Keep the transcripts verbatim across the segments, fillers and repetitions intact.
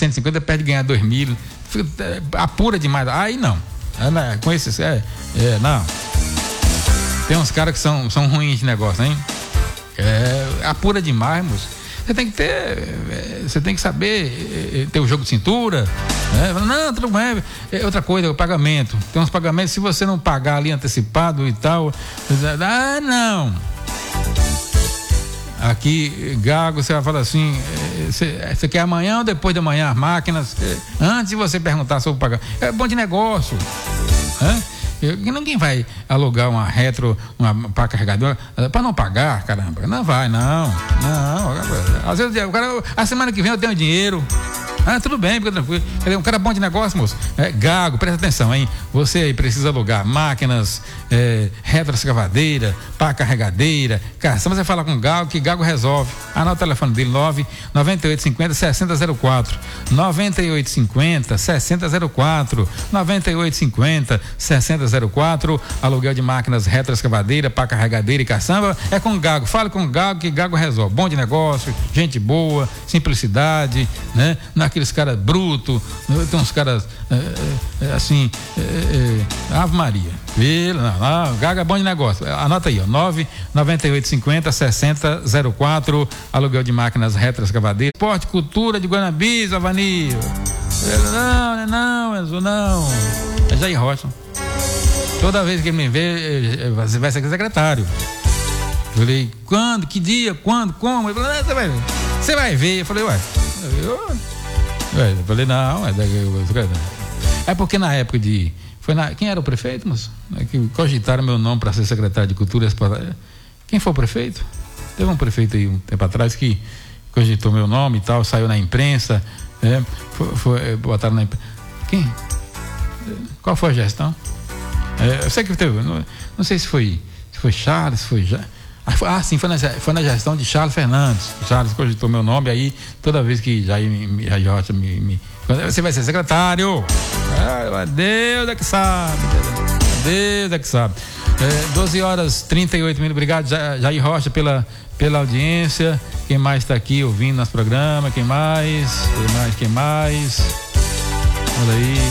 cento e cinquenta, perde ganhar dois mil, apura demais, aí não, é, com esses, é, é, não, tem uns caras que são, são ruins de negócio, hein, é, apura demais, moço. Você tem que ter, você tem que saber ter o jogo de cintura, né? Não, tudo bem. É outra coisa, o pagamento. Tem uns pagamentos, se você não pagar ali antecipado e tal, ah, não. Aqui, Gago, você vai falar assim, você, você quer amanhã ou depois de amanhã as máquinas? Antes de você perguntar sobre o pagamento. É bom de negócio, né? Ninguém vai alugar uma retro, uma para carregadora para não pagar, caramba. Não vai, não. Não. Às vezes, o cara, a semana que vem eu tenho dinheiro. Ah, tudo bem, fica tranquilo. Um cara bom de negócio, moço. É, Gago, presta atenção, hein? Você aí precisa alugar máquinas, é, retroescavadeira, pá carregadeira, caça. Você fala com o Gago, que Gago resolve. Anota o telefone dele, nove nove oito cinco zero, seis zero zero quatro. nove oito cinco zero, seis zero zero quatro. nove oito cinco zero, seis zero zero quatro. Aluguel de máquinas, retroescavadeira, pá carregadeira e caçamba. É com o Gago. Fale com o Gago, que Gago resolve. Bom de negócio, gente boa, simplicidade, né? Naqueles caras brutos, tem uns caras é, é, assim, é, é, Ave Maria. Ele, não, não, Gaga é bom de negócio. Anota aí, ó, nove nove oito cinco zero, seis zero zero quatro, aluguel de máquinas retroescavadeiras. Esporte, cultura de Guanabis, Avanil. Não, não, Enzo, não. É Jair Rocha. Toda vez que ele me vê, você vai ser secretário. Eu falei, quando? Que dia? Quando? Como? Ele falou, você vai ver. Você vai ver. Eu falei, ué. Eu, eu falei, não, é, é porque na época de. Foi na, quem era o prefeito, moço? É que cogitaram meu nome para ser secretário de Cultura. Quem foi o prefeito? Teve um prefeito aí um tempo atrás que cogitou meu nome e tal, saiu na imprensa. É, foi, foi, botaram na imprensa. Quem? Qual foi a gestão? É, eu sei que teve. Não, não sei se foi, se foi Charles, se foi. Já, Ah, sim, foi na, foi na gestão de Charles Fernandes. Charles cogitou meu nome, aí toda vez que Jair Rocha me, me. Você vai ser secretário. Ah, Deus é que sabe. Deus é que sabe. É, doze horas e trinta e oito minutos. Obrigado, Jair Rocha, pela, pela audiência. Quem mais está aqui ouvindo nosso programa? Quem mais? Quem mais? Quem mais? Olha aí.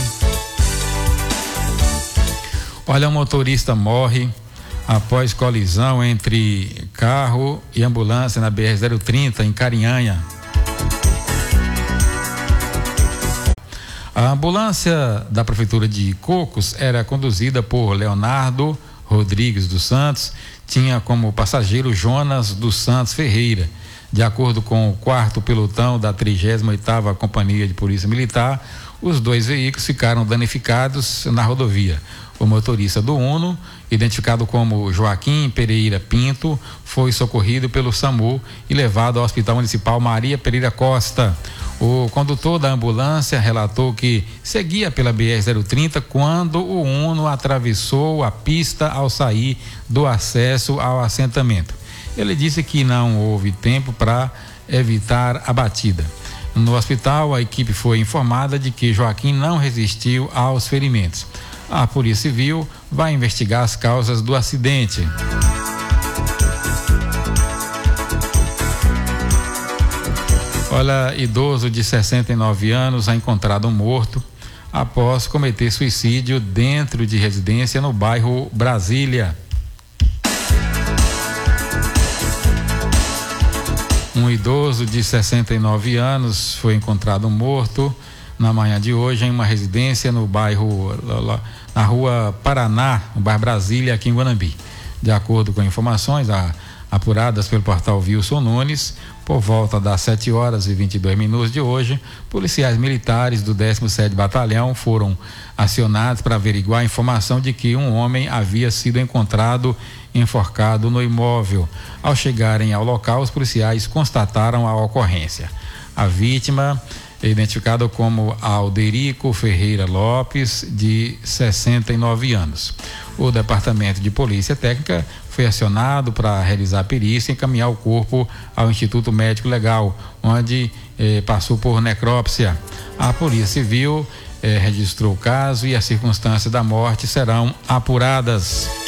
Olha, um motorista morre após colisão entre carro e ambulância na B R zero trinta em Carinhanha. A ambulância da prefeitura de Cocos era conduzida por Leonardo Rodrigues dos Santos, tinha como passageiro Jonas dos Santos Ferreira. De acordo com o quarto pelotão da trigésima oitava Companhia de Polícia Militar, os dois veículos ficaram danificados na rodovia. O motorista do Uno, identificado como Joaquim Pereira Pinto, foi socorrido pelo SAMU e levado ao Hospital Municipal Maria Pereira Costa. O condutor da ambulância relatou que seguia pela B R zero trinta quando o Uno atravessou a pista ao sair do acesso ao assentamento. Ele disse que não houve tempo para evitar a batida. No hospital, a equipe foi informada de que Joaquim não resistiu aos ferimentos. A Polícia Civil vai investigar as causas do acidente. Olha, idoso de sessenta e nove anos é encontrado morto após cometer suicídio dentro de residência no bairro Brasília. Um idoso de sessenta e nove anos foi encontrado morto na manhã de hoje em uma residência no bairro, na rua Paraná, no bairro Brasília, aqui em Guanambi. De acordo com informações a, apuradas pelo portal Wilson Nunes, por volta das sete horas e vinte e dois minutos de hoje, policiais militares do décimo sétimo Batalhão foram acionados para averiguar a informação de que um homem havia sido encontrado enforcado no imóvel. Ao chegarem ao local, os policiais constataram a ocorrência. A vítima é identificado como Alderico Ferreira Lopes, de sessenta e nove anos. O Departamento de Polícia Técnica foi acionado para realizar a perícia e encaminhar o corpo ao Instituto Médico Legal, onde eh, passou por necrópsia. A Polícia Civil eh, registrou o caso e as circunstâncias da morte serão apuradas.